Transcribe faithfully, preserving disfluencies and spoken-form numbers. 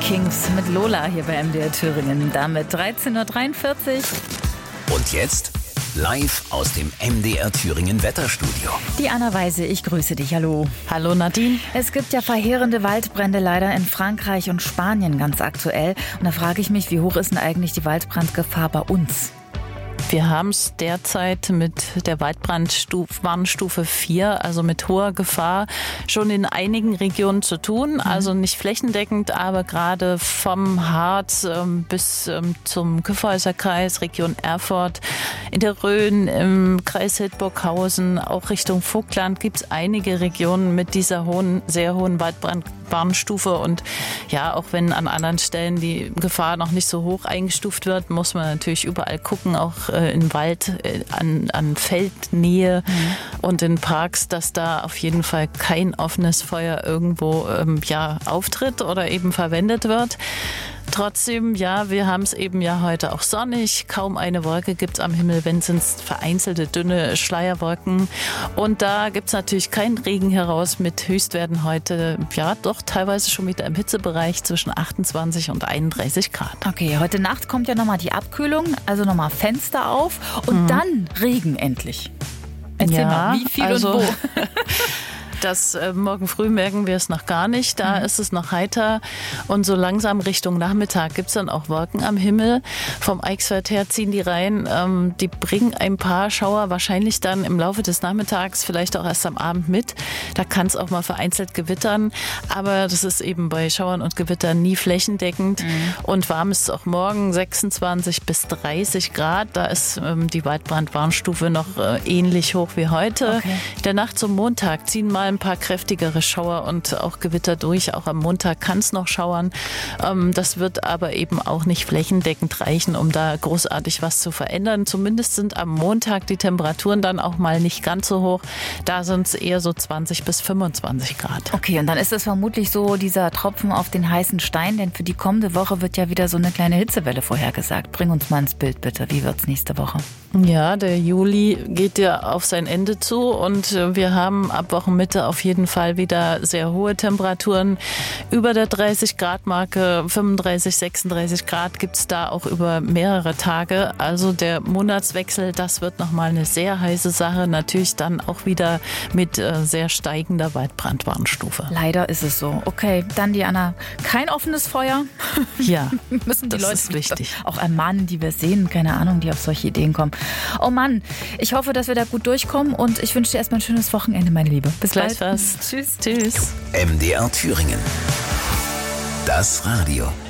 Kings mit Lola hier bei M D R Thüringen. Damit dreizehn Uhr dreiundvierzig. Und jetzt live aus dem M D R Thüringen Wetterstudio. Die Anna Weise, ich grüße dich. Hallo. Hallo Nadine. Es gibt ja verheerende Waldbrände leider in Frankreich und Spanien ganz aktuell. Und da frage ich mich, wie hoch ist denn eigentlich die Waldbrandgefahr bei uns? Wir haben es derzeit mit der Waldbrandwarnstufe vier, also mit hoher Gefahr, schon in einigen Regionen zu tun. Also nicht flächendeckend, aber gerade vom Harz ähm, bis ähm, zum Kyffhäuserkreis, Region Erfurt, in der Rhön, im Kreis Hildburghausen, auch Richtung Vogtland gibt es einige Regionen mit dieser hohen, sehr hohen Waldbrandwarnstufe. Und ja, auch wenn an anderen Stellen die Gefahr noch nicht so hoch eingestuft wird, muss man natürlich überall gucken, auch im Wald, an, an Feldnähe mhm. und in Parks, dass da auf jeden Fall kein offenes Feuer irgendwo ähm, ja, auftritt oder eben verwendet wird. Trotzdem, ja, wir haben es eben ja heute auch sonnig. Kaum eine Wolke gibt es am Himmel, wenn es sind vereinzelte dünne Schleierwolken. Und da gibt es natürlich keinen Regen heraus mit Höchstwerten heute, ja, doch teilweise schon wieder im Hitzebereich zwischen achtundzwanzig und einunddreißig Grad. Okay, heute Nacht kommt ja nochmal die Abkühlung, also nochmal Fenster auf und mhm. dann Regen endlich. Erzähl ja, mal, wie viel also und wo? Das, äh, morgen früh merken wir es noch gar nicht. Da mhm. ist es noch heiter. Und so langsam Richtung Nachmittag gibt es dann auch Wolken am Himmel. Vom Eichsfeld her ziehen die rein. Ähm, die bringen ein paar Schauer wahrscheinlich dann im Laufe des Nachmittags, vielleicht auch erst am Abend mit. Da kann es auch mal vereinzelt gewittern. Aber das ist eben bei Schauern und Gewittern nie flächendeckend. Mhm. Und warm ist es auch morgen, sechsundzwanzig bis dreißig Grad. Da ist ähm, die Waldbrandwarnstufe noch äh, ähnlich hoch wie heute. Okay. In der Nacht zum Montag ziehen mal ein paar kräftigere Schauer und auch Gewitter durch. Auch am Montag kann es noch schauern. Das wird aber eben auch nicht flächendeckend reichen, um da großartig was zu verändern. Zumindest sind am Montag die Temperaturen dann auch mal nicht ganz so hoch. Da sind es eher so zwanzig bis fünfundzwanzig Grad. Okay, und dann ist es vermutlich so dieser Tropfen auf den heißen Stein, denn für die kommende Woche wird ja wieder so eine kleine Hitzewelle vorhergesagt. Bring uns mal ins Bild bitte. Wie wird es nächste Woche? Ja, der Juli geht ja auf sein Ende zu und wir haben ab Wochenmitte auf jeden Fall wieder sehr hohe Temperaturen. Über der dreißig Grad Marke, fünfunddreißig, sechsunddreißig Grad gibt es da auch über mehrere Tage. Also der Monatswechsel, das wird nochmal eine sehr heiße Sache. Natürlich dann auch wieder mit äh, sehr steigender Waldbrandwarnstufe. Leider ist es so. Okay, dann Diana, kein offenes Feuer. Ja, müssen die das Leute ist wichtig. Auch ermahnen, die wir sehen. Keine Ahnung, die auf solche Ideen kommen. Oh Mann, ich hoffe, dass wir da gut durchkommen und ich wünsche dir erstmal ein schönes Wochenende, meine Liebe. Bis gleich bald. was. Tschüss. Tschüss. M D R Thüringen. Das Radio.